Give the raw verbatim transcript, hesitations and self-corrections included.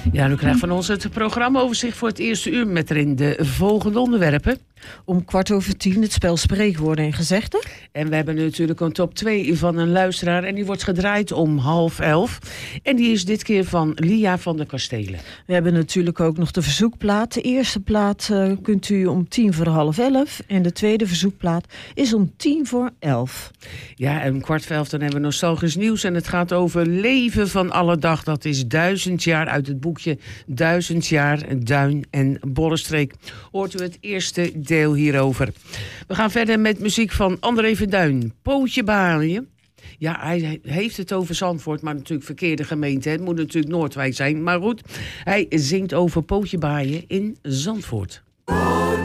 Ja, u krijgt van ons het programmaoverzicht voor het eerste uur met erin de volgende onderwerpen. Om kwart over tien het spel Spreekwoorden en Gezegden. En we hebben natuurlijk een top twee van een luisteraar en die wordt gedraaid om half elf. En die is dit keer van Lia van der Kastelen. We hebben natuurlijk ook nog de verzoekplaat. De eerste plaat uh, kunt u om tien voor half elf. En de tweede verzoekplaat is om tien voor elf. Ja, en om kwart voor elf dan hebben we nostalgisch nieuws. En het gaat over leven van alle dag. Dat is duizend jaar uit het boekje Duizend jaar Duin en Bollenstreek. Hoort u het eerste deel hierover. We gaan verder met muziek van André Verduin. Pootje Baaien. Ja, hij heeft het over Zandvoort, maar natuurlijk verkeerde gemeente. Het moet natuurlijk Noordwijk zijn, maar goed. Hij zingt over Pootje Baaien in Zandvoort.